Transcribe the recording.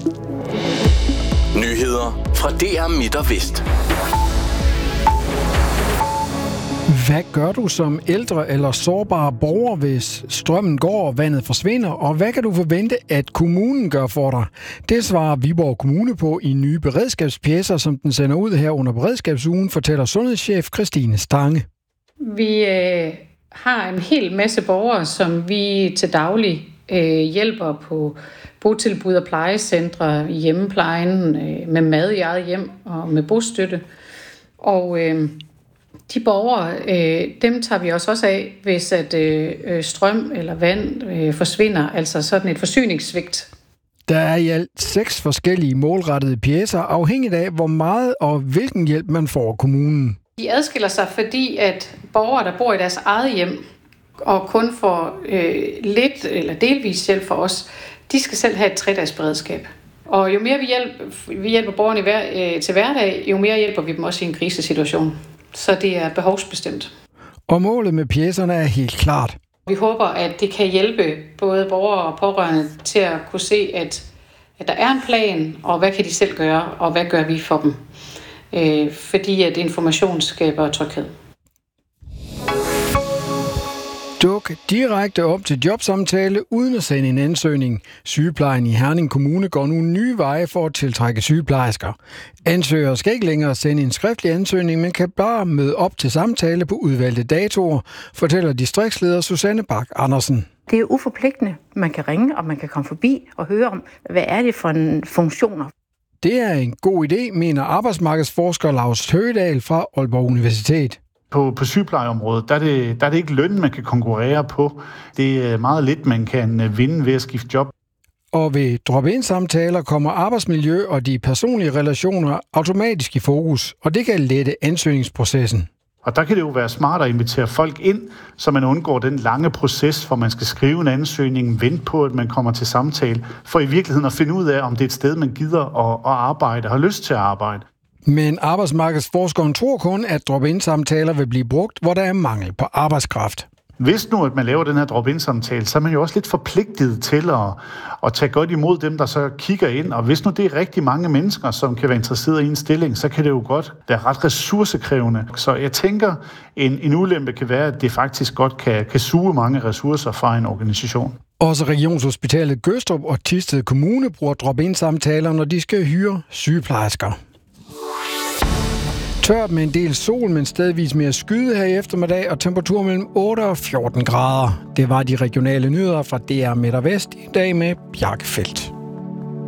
Nyheder fra DR Midt og Vest. Hvad gør du som ældre eller sårbar borger, hvis strømmen går og vandet forsvinder? Og hvad kan du forvente, at kommunen gør for dig? Det svarer Viborg Kommune på i nye beredskabspjecer, som den sender ud her under beredskabsugen, fortæller sundhedschef Christine Stange. Vi har en hel masse borgere, som vi til daglig hjælper på botilbud og plejecentre i hjemmeplejen, med mad i eget hjem og med bostøtte. Og de borgere, dem tager vi også af, hvis at strøm eller vand forsvinder, altså sådan et forsyningssvigt. Der er i alt 6 forskellige målrettede pjecer, afhængigt af, hvor meget og hvilken hjælp man får af kommunen. De adskiller sig, fordi at borgere, der bor i deres eget hjem, og kun får lidt eller delvis hjælp for os, de skal selv have et 3-dages beredskab. Og jo mere vi hjælper borgerne til hverdag, jo mere hjælper vi dem også i en krisesituation. Så det er behovsbestemt. Og målet med pjecerne er helt klart. Vi håber, at det kan hjælpe både borgere og pårørende til at kunne se, at der er en plan, og hvad kan de selv gøre, og hvad gør vi for dem. Fordi at information skaber tryghed. Duk direkte op til jobsamtale uden at sende en ansøgning. Sygeplejen i Herning Kommune går nu nye veje for at tiltrække sygeplejersker. Ansøgere skal ikke længere sende en skriftlig ansøgning, men kan bare møde op til samtale på udvalgte datoer, fortæller distriktsleder Susanne Bak Andersen. Det er uforpligtende. Man kan ringe, og man kan komme forbi og høre om, hvad er det for en funktioner. Det er en god idé, mener arbejdsmarkedsforsker Lars Høgedal fra Aalborg Universitet. På sygeplejeområdet, der er det ikke lønnen, man kan konkurrere på. Det er meget lidt, man kan vinde ved at skifte job. Og ved drop-in-samtaler kommer arbejdsmiljø og de personlige relationer automatisk i fokus, og det kan lette ansøgningsprocessen. Og der kan det jo være smart at invitere folk ind, så man undgår den lange proces, hvor man skal skrive en ansøgning, vente på, at man kommer til samtale, for i virkeligheden at finde ud af, om det er et sted, man gider at arbejde, har lyst til at arbejde. Men arbejdsmarkedsforskeren tror kun, at drop-in-samtaler vil blive brugt, hvor der er mangel på arbejdskraft. Hvis nu, at man laver den her drop-in-samtale, så er man jo også lidt forpligtet til at tage godt imod dem, der så kigger ind. Og hvis nu det er rigtig mange mennesker, som kan være interesseret i en stilling, så kan det jo godt være ret ressourcekrævende. Så jeg tænker, en ulempe kan være, at det faktisk godt kan suge mange ressourcer fra en organisation. Også Regionshospitalet Gødstrup og Thisted Kommune bruger drop-in-samtaler, når de skal hyre sygeplejersker. Tørt med en del sol, men stedvis mere skyde her i eftermiddag, og temperatur mellem 8 og 14 grader. Det var de regionale nyheder fra DR Midt og Vest i dag med Bjarke Feldt.